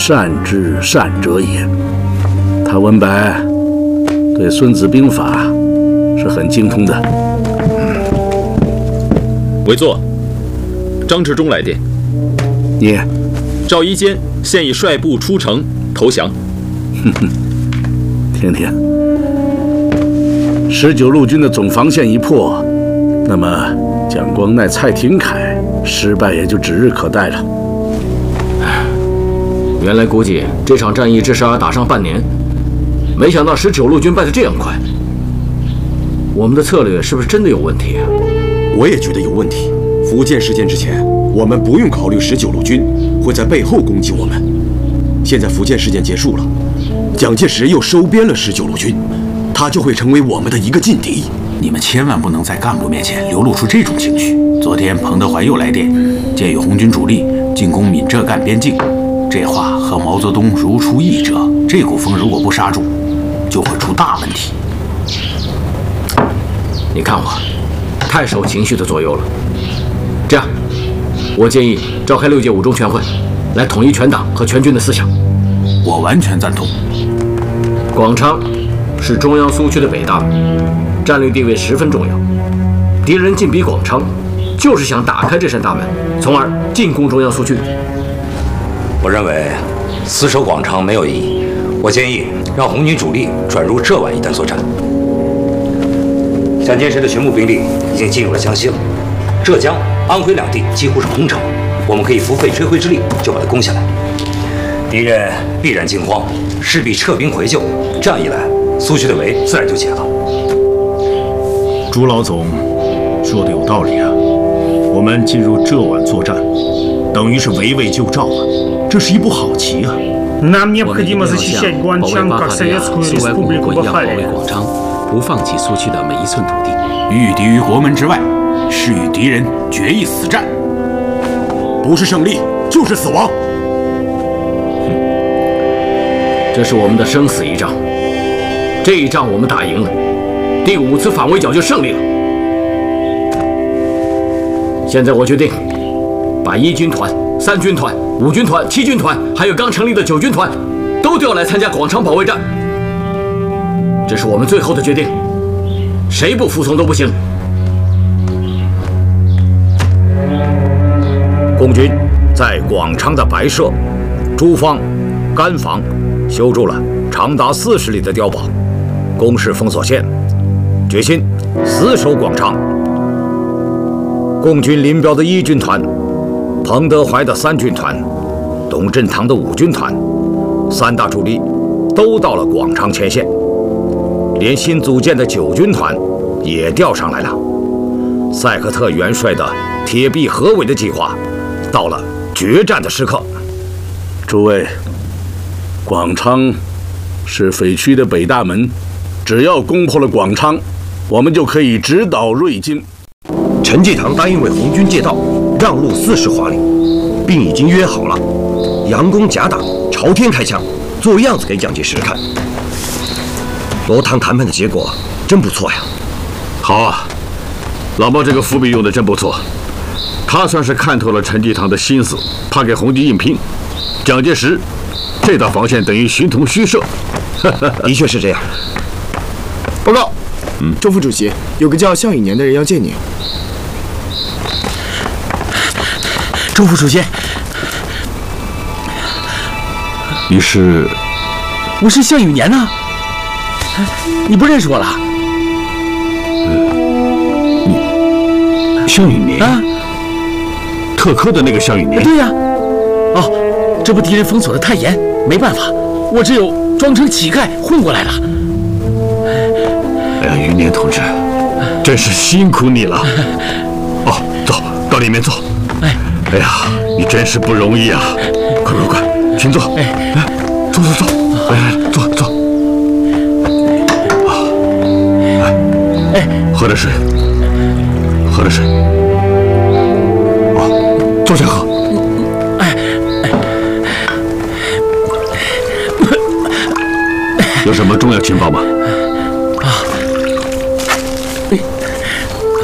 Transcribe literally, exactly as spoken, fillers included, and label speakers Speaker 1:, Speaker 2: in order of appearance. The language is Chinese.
Speaker 1: 善之善者也。他文白对《孙子兵法》是很精通的。
Speaker 2: 委座，张治中来电。
Speaker 1: 念。
Speaker 2: 赵一坚现已率部出城投降。
Speaker 1: 哼哼，听听。十九路军的总防线一破，那么蒋光鼐、蔡廷锴失败也就指日可待了。
Speaker 3: 原来估计这场战役至少要打上半年，没想到十九路军败得这样快。我们的策略是不是真的有问题啊？
Speaker 4: 我也觉得有问题。福建事件之前，我们不用考虑十九路军会在背后攻击我们。现在福建事件结束了，蒋介石又收编了十九路军，他就会成为我们的一个劲敌。
Speaker 5: 你们千万不能在干部面前流露出这种情绪。昨天彭德怀又来电，建议红军主力进攻闽浙赣边境，这话和毛泽东如出一辙。这股风如果不刹住，就会出大问题。
Speaker 3: 你看我，太受情绪的左右了。这样，我建议召开六届五中全会，来统一全党和全军的思想。
Speaker 5: 我完全赞同。
Speaker 3: 广昌是中央苏区的北大门，战略地位十分重要。敌人进逼广昌，就是想打开这扇大门，从而进攻中央苏区。
Speaker 6: 我认为死守广昌没有意义，我建议让红军主力转入浙皖一带作战。蒋介石的全部兵力已经进入了江西了，浙江、安徽两地几乎是空城，我们可以不费吹灰之力就把它攻下来。敌人必然惊慌，势必撤兵回救，这样一来，苏区的围自然就解了。
Speaker 7: 朱老总说的有道理啊，我们进入浙皖作战，等于是围魏救赵啊，这是一步好棋啊。
Speaker 8: Нам необходимо защищать Гуанчан как Советскую Республику Бахалия。
Speaker 9: 不放弃苏区的每一寸土地，
Speaker 5: 御敌于国门之外，是与敌人决一死战，
Speaker 4: 不是胜利就是死亡。
Speaker 3: 这是我们的生死一仗，这一仗我们打赢了，第五次反围剿就胜利了。现在我决定，把一军团、三军团、五军团、七军团，还有刚成立的九军团，都调来参加广昌保卫战。这是我们最后的决定，谁不服从都不行。
Speaker 10: 共军在广昌的白社、朱坊、甘坊修筑了长达四十里的碉堡，工事封锁线，决心死守广昌。共军林彪的一军团、彭德怀的三军团、董振堂的五军团，三大主力都到了广昌前线。连新组建的九军团也调上来了。塞克特元帅的铁壁合围的计划，到了决战的时刻。
Speaker 1: 诸位，广昌是匪区的北大门，只要攻破了广昌，我们就可以直捣瑞金。
Speaker 11: 陈济棠答应为红军借道，让路四十华里，并已经约好了，佯攻假党，朝天开枪，做样子给蒋介石看。罗塘谈判的结果真不错呀！
Speaker 7: 好啊，老毛这个伏笔用的真不错，他算是看透了陈济棠的心思，怕给红军硬拼。蒋介石这道防线等于形同虚设。
Speaker 11: 的确是这样。
Speaker 12: 报告，嗯，周副主席，有个叫项羽年的人要见你。
Speaker 5: 周副主席，
Speaker 7: 你是？
Speaker 5: 我是项羽年呐。你不认识我了？
Speaker 7: 嗯，你项羽年啊？特科的那个项羽年？
Speaker 5: 对呀。哦，这不敌人封锁的太严，没办法，我只有装成乞丐混过来了。
Speaker 7: 哎呀，余年同志，真是辛苦你了。哦，走到里面坐。哎，哎呀，你真是不容易啊！快快快，请坐。哎，来，坐坐坐，来来坐坐。哎，喝点水，喝点水。哦，坐下喝。哎，有什么重要情报吗？